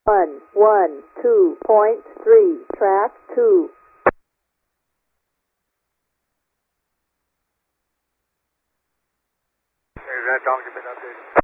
112.3, track 2. Hey, Red Dog, you've been updated.